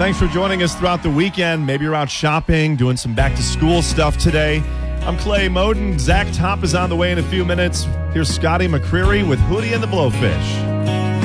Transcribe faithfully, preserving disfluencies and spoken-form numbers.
Thanks for joining us throughout the weekend. Maybe you're out shopping, doing some back-to-school stuff today. I'm Clay Moden. Zach Top is on the way in a few minutes. Here's Scotty McCreery with Hootie and the Blowfish.